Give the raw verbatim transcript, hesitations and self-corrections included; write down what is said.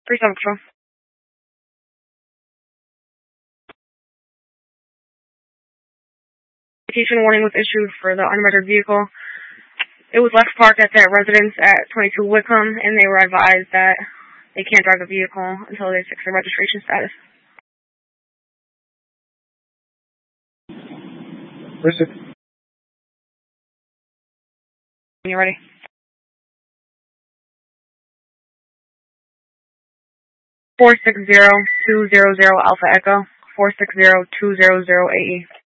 three seven Patrol. Citation warning was issued for the unregistered vehicle. It was left parked at that residence at twenty-two Wickham, and they were advised that they can't drive the vehicle until they fix their registration status. Listen. When you're ready. four six zero two zero zero Alpha Echo, four six zero two zero zero A E.